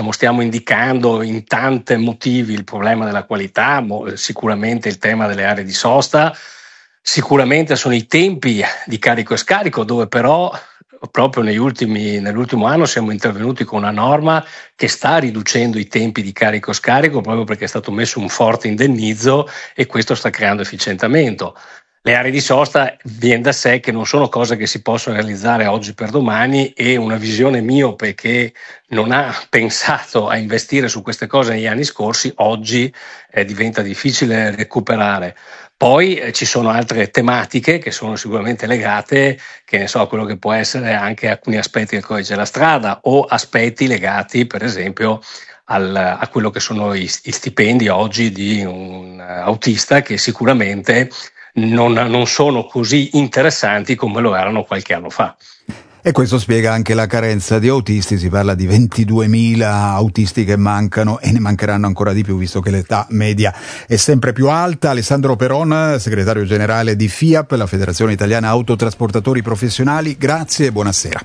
stiamo indicando in tanti motivi il problema della qualità, sicuramente il tema delle aree di sosta, sicuramente sono i tempi di carico e scarico, dove però proprio nell'ultimo anno siamo intervenuti con una norma che sta riducendo i tempi di carico e scarico, proprio perché è stato messo un forte indennizzo e questo sta creando efficientamento. Le aree di sosta viene da sé che non sono cose che si possono realizzare oggi per domani, e una visione miope che non ha pensato a investire su queste cose negli anni scorsi oggi diventa difficile recuperare. Poi ci sono altre tematiche che sono sicuramente legate, che ne so, a quello che può essere anche alcuni aspetti del codice della strada, o aspetti legati per esempio a quello che sono gli stipendi oggi di un autista, che sicuramente non sono così interessanti come lo erano qualche anno fa. E questo spiega anche la carenza di autisti. Si parla di 22.000 autisti che mancano, e ne mancheranno ancora di più visto che l'età media è sempre più alta. Alessandro Peron, segretario generale di FIAP, la Federazione Italiana Autotrasportatori Professionali, grazie e buonasera.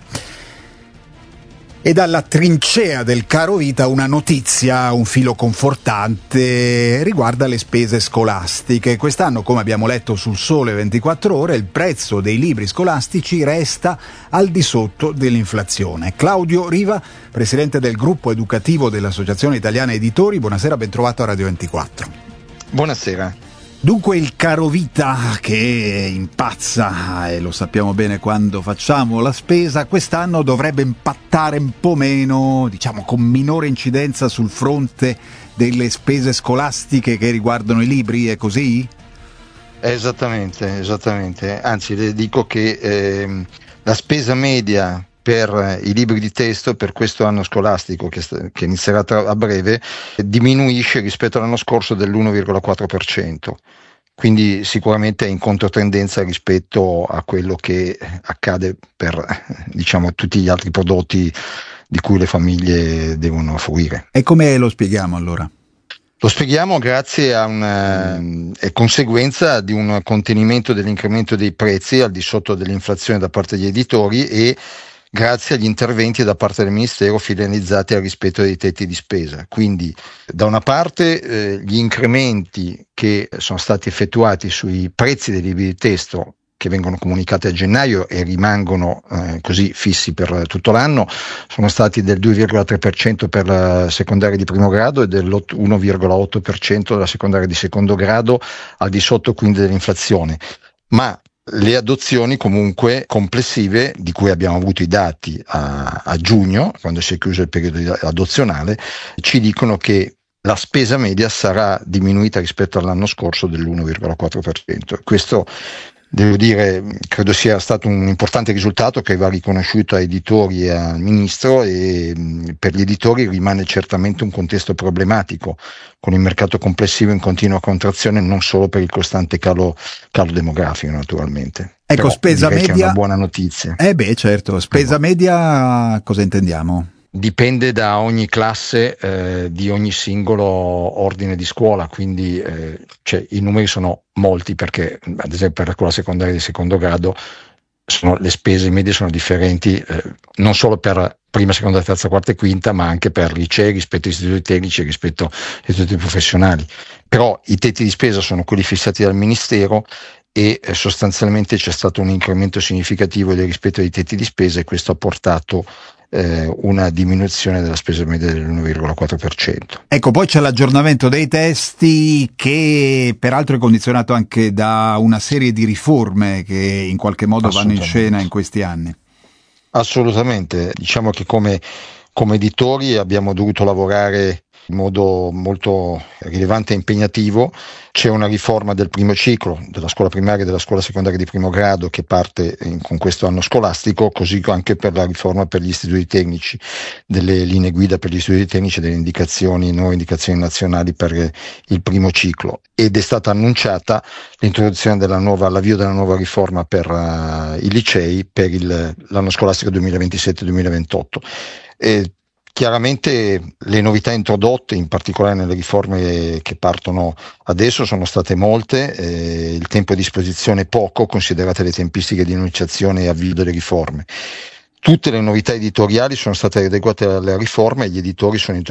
E dalla trincea del caro vita una notizia, un filo confortante, riguarda le spese scolastiche. Quest'anno, come abbiamo letto sul Sole 24 Ore, il prezzo dei libri scolastici resta al di sotto dell'inflazione. Claudio Riva, presidente del gruppo educativo dell'Associazione Italiana Editori, buonasera, ben trovato a Radio 24. Buonasera. Dunque il caro vita che impazza, e lo sappiamo bene quando facciamo la spesa, quest'anno dovrebbe impattare un po' meno, diciamo con minore incidenza sul fronte delle spese scolastiche che riguardano i libri, è così? Esattamente. Anzi, le dico che la spesa media per i libri di testo per questo anno scolastico che inizierà a breve diminuisce rispetto all'anno scorso dell'1,4%, quindi sicuramente è in controtendenza rispetto a quello che accade per tutti gli altri prodotti di cui le famiglie devono fruire. E come lo spieghiamo allora? Lo spieghiamo grazie a è conseguenza di un contenimento dell'incremento dei prezzi al di sotto dell'inflazione da parte degli editori, e grazie agli interventi da parte del Ministero finalizzati al rispetto dei tetti di spesa. Quindi da una parte gli incrementi che sono stati effettuati sui prezzi dei libri di testo, che vengono comunicati a gennaio e rimangono così fissi per tutto l'anno, sono stati del 2,3% per la secondaria di primo grado e dell'1,8% della secondaria di secondo grado, al di sotto quindi dell'inflazione. Ma le adozioni comunque complessive, di cui abbiamo avuto i dati a giugno, quando si è chiuso il periodo adozionale, ci dicono che la spesa media sarà diminuita rispetto all'anno scorso dell'1,4%. Questo, devo dire, credo sia stato un importante risultato che va riconosciuto a editori e al ministro, e per gli editori rimane certamente un contesto problematico, con il mercato complessivo in continua contrazione, non solo per il costante calo demografico naturalmente. Ecco, però spesa media che è una buona notizia. Certo, spesa media cosa intendiamo? Dipende da ogni classe di ogni singolo ordine di scuola, quindi i numeri sono molti, perché ad esempio per la scuola secondaria di secondo grado le spese medie sono differenti, non solo per prima, seconda, terza, quarta e quinta, ma anche per licei rispetto agli istituti tecnici e rispetto agli istituti professionali. Però i tetti di spesa sono quelli fissati dal Ministero, e sostanzialmente c'è stato un incremento significativo rispetto ai tetti di spesa, e questo ha portato una diminuzione della spesa media dell'1,4%. Ecco, poi c'è l'aggiornamento dei testi, che peraltro è condizionato anche da una serie di riforme che in qualche modo vanno in scena in questi anni. Assolutamente, diciamo che come editori abbiamo dovuto lavorare in modo molto rilevante e impegnativo. C'è una riforma del primo ciclo della scuola primaria e della scuola secondaria di primo grado che parte con questo anno scolastico, così anche per la riforma per gli istituti tecnici, delle linee guida per gli istituti tecnici, delle nuove indicazioni nazionali per il primo ciclo, ed è stata annunciata l'introduzione l'avvio della nuova riforma per i licei per l'anno scolastico 2027-2028. Chiaramente le novità introdotte, in particolare nelle riforme che partono adesso, sono state molte, il tempo a disposizione è poco, considerate le tempistiche di enunciazione e avvio delle riforme. Tutte le novità editoriali sono state adeguate alla riforma, e gli editori sono